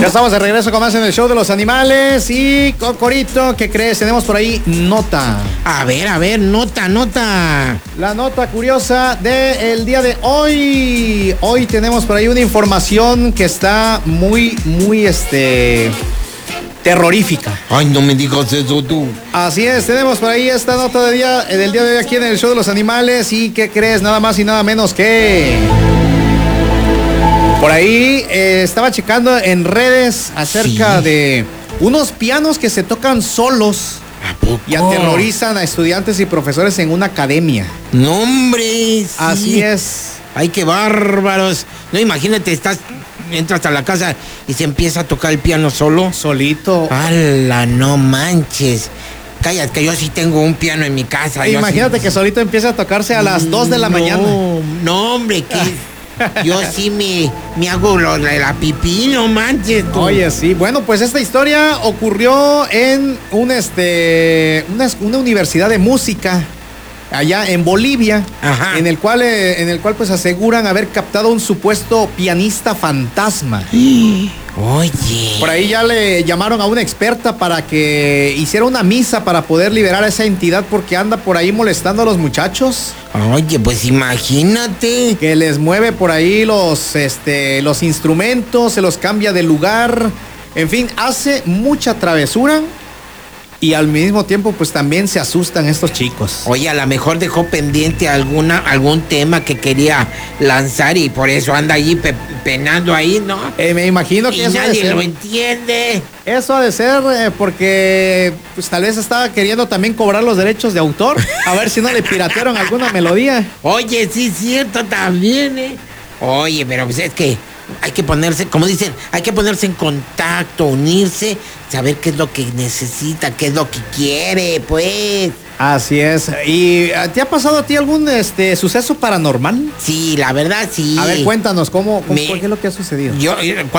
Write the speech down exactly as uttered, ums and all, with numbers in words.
Ya estamos de regreso con más en el show de los animales. Y Cocorito, ¿qué crees? Tenemos por ahí nota. A ver, a ver, nota, nota. La nota curiosa del día de hoy. Hoy tenemos por ahí una información que está muy, muy, este... terrorífica. Ay, no me digas eso tú. Así es, tenemos por ahí esta nota de día, del día de hoy aquí en el show de los animales. ¿Y qué crees? Nada más y nada menos que... Por ahí eh, estaba checando en redes acerca sí. de unos pianos que se tocan solos. ¿A poco? Y aterrorizan a estudiantes y profesores en una academia. No, hombre. Sí. Así es. Ay, qué bárbaros. No, imagínate, estás... entras a la casa y se empieza a tocar el piano solo. Solito. ¡Hala, no manches! Cállate, que yo sí tengo un piano en mi casa. Imagínate sí... que solito empieza a tocarse a las dos de la no, mañana. No, hombre, que yo sí me, me hago lo, la, la pipí, no manches. Tú. Oye, sí. Bueno, pues esta historia ocurrió en un, este, una, una universidad de música allá en Bolivia. Ajá. en el cual eh, en el cual pues aseguran haber captado un supuesto pianista fantasma. Oye. Por ahí ya le llamaron a una experta para que hiciera una misa para poder liberar a esa entidad porque anda por ahí molestando a los muchachos. Oye, pues imagínate. Que les mueve por ahí los, este, los instrumentos, se los cambia de lugar. En fin, hace mucha travesura. Y al mismo tiempo, pues también se asustan estos chicos. Oye, a lo mejor dejó pendiente alguna, algún tema que quería lanzar y por eso anda allí pe penando ahí, ¿no? Eh, me imagino que y eso nadie ha de lo ser. entiende. Eso ha de ser eh, porque pues tal vez estaba queriendo también cobrar los derechos de autor. A ver si no le piratearon alguna melodía. Oye, sí es cierto también, ¿eh? Oye, pero pues es que hay que ponerse, como dicen, hay que ponerse en contacto, unirse, saber qué es lo que necesita, qué es lo que quiere, pues. Así es. ¿Y te ha pasado a ti algún este suceso paranormal? Sí, la verdad sí. A ver, cuéntanos, ¿cómo, cómo Me, ¿qué es lo que ha sucedido? Yo...